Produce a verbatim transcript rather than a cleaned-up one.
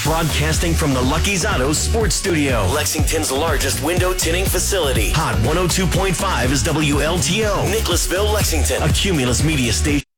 Broadcasting from the Lucky's Auto Sports Studio, Lexington's largest window tinting facility. Hot one oh two point five is W L T O. Nicholasville, Lexington. A Cumulus Media Station.